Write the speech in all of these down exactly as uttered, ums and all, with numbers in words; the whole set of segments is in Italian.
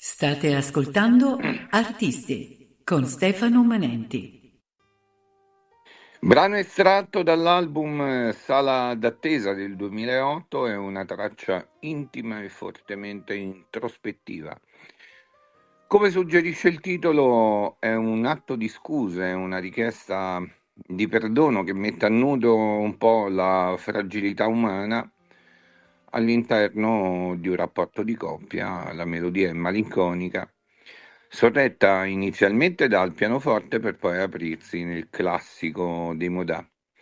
State ascoltando Artisti con Stefano Manenti. Brano estratto dall'album Sala d'attesa del duemilaotto, è una traccia intima e fortemente introspettiva. Come suggerisce il titolo, è un atto di scuse, è una richiesta di perdono che mette a nudo un po' la fragilità umana all'interno di un rapporto di coppia. La melodia è malinconica, sorretta inizialmente dal pianoforte per poi aprirsi nel classico dei Modà.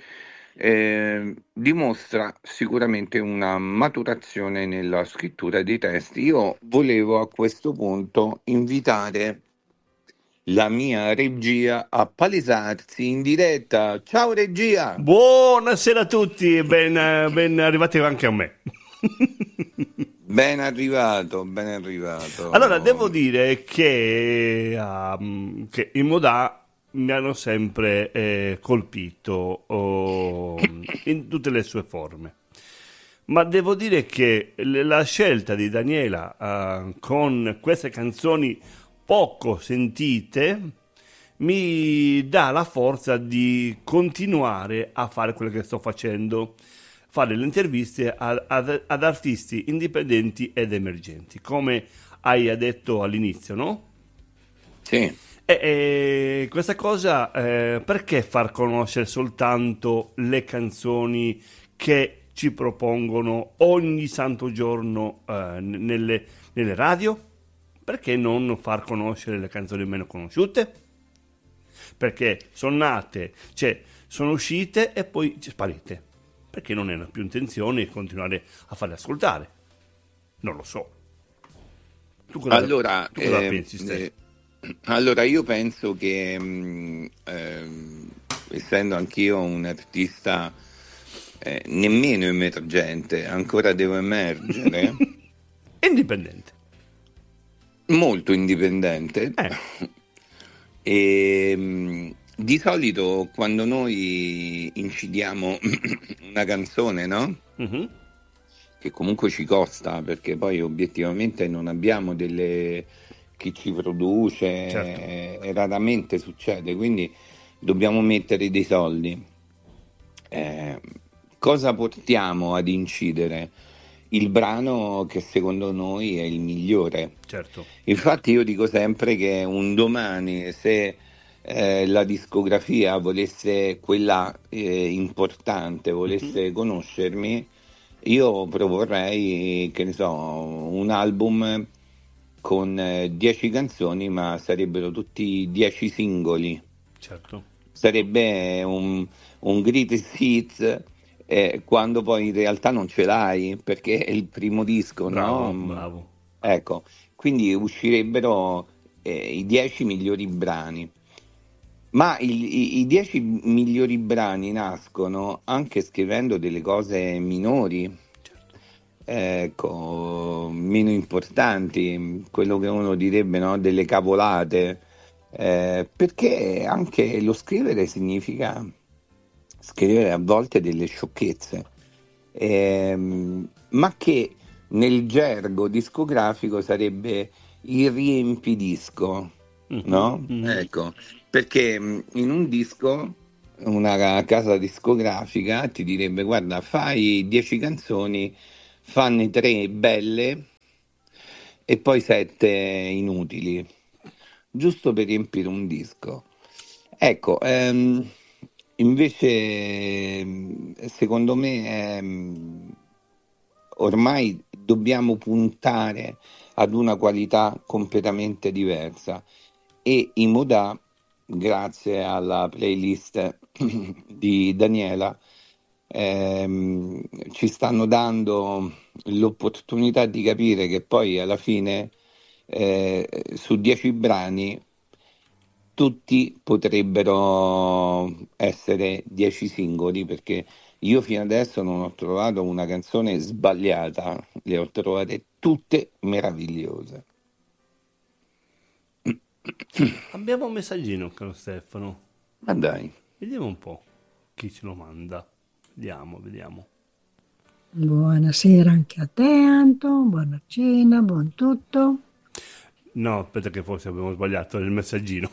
Eh, dimostra sicuramente una maturazione nella scrittura dei testi. Io volevo a questo punto invitare la mia regia a palesarsi in diretta. Ciao regia! Buonasera a tutti, ben, ben arrivati anche a me. Ben arrivato, ben arrivato. Allora, devo dire che, um, che i Modà mi hanno sempre eh, colpito oh, in tutte le sue forme. Ma devo dire che la scelta di Daniela uh, con queste canzoni poco sentite mi dà la forza di continuare a fare quello che sto facendo, fare le interviste ad, ad, ad artisti indipendenti ed emergenti, come hai detto all'inizio, no? Sì. E, e questa cosa, eh, perché far conoscere soltanto le canzoni che ci propongono ogni santo giorno eh, nelle, nelle radio? Perché non far conoscere le canzoni meno conosciute? Perché sono nate, cioè sono uscite e poi sparite. Perché non è più intenzione continuare a farle ascoltare? Non lo so. Tu cosa, allora, tu cosa eh, pensi, Ste? eh, allora io penso che mh, ehm, essendo anch'io un artista eh, nemmeno emergente, ancora devo emergere, Indipendente. molto indipendente, Eh. e mh, di solito quando noi incidiamo una canzone, no? Mhm. Che comunque ci costa, perché poi obiettivamente non abbiamo delle chi ci produce, Certo. eh, raramente succede, quindi dobbiamo mettere dei soldi. Eh, cosa portiamo ad incidere? Il brano che secondo noi è il migliore. Certo. Infatti io dico sempre che un domani, se eh, la discografia volesse, quella eh, importante, volesse conoscermi, io proporrei, che ne so, un album con eh, dieci canzoni, ma sarebbero tutti dieci singoli. Certo. Sarebbe un, un greatest hits, eh, quando poi in realtà non ce l'hai, perché è il primo disco, Bravo, no? bravo. Ecco, quindi uscirebbero eh, i dieci migliori brani. Ma il- i, i dieci migliori brani nascono anche scrivendo delle cose minori, Certo. ecco, meno importanti, quello che uno direbbe, no? Delle cavolate, eh, perché anche lo scrivere significa scrivere a volte delle sciocchezze, ehm, ma che nel gergo discografico sarebbe il riempidisco, Mhm, no? mhm. Ecco, perché mh, in un disco una casa discografica ti direbbe: guarda, fai dieci canzoni, fanne tre belle e poi sette inutili, giusto per riempire un disco. Ecco, ehm, invece ehm, secondo me ehm, ormai dobbiamo puntare ad una qualità completamente diversa, e i Modà, grazie alla playlist di Daniela, ehm, ci stanno dando l'opportunità di capire che poi alla fine eh, su dieci brani tutti potrebbero essere dieci singoli, perché io fino adesso non ho trovato una canzone sbagliata, le ho trovate tutte meravigliose. Abbiamo un messaggino, caro Stefano. Ma dai. Vediamo un po' chi ce lo manda. Vediamo, vediamo. Buonasera anche a te, Anto, buona cena, buon tutto. No, aspetta che forse abbiamo sbagliato il messaggino.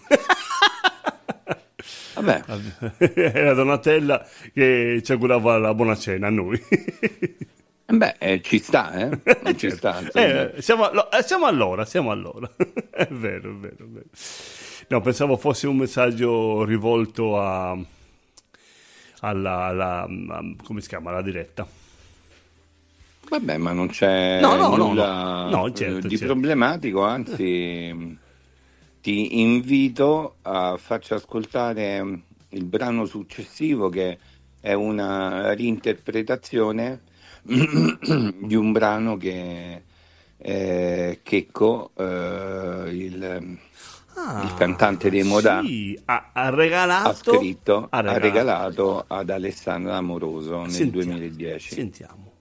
Vabbè. Era Donatella che ci augurava la buona cena a noi. Beh, eh, ci sta, eh? Non ci sta, eh, siamo, allo- eh, siamo all'ora, siamo all'ora. È vero, è vero, è vero. No, pensavo fosse un messaggio rivolto a alla, alla a, come si chiama, alla diretta. Vabbè, ma non c'è no, no, nulla no, no, certo, di certo. problematico, anzi ti invito a farci ascoltare il brano successivo, che è una reinterpretazione di un brano che eh, Checco, eh, il, ah, il cantante dei Modà, sì, ha, ha regalato, ha scritto, ha ha regalato. regalato ad Alessandra Amoroso nel Sentiamo, duemiladieci. Sentiamo.